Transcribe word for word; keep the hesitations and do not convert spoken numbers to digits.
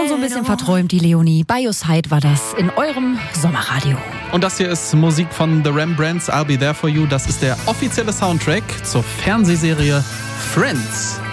so ein bisschen verträumt, die Leonie. Bioside war das in eurem Sommerradio. Und das hier ist Musik von The Rembrandts, I'll Be There For You. Das ist der offizielle Soundtrack zur Fernsehserie Friends.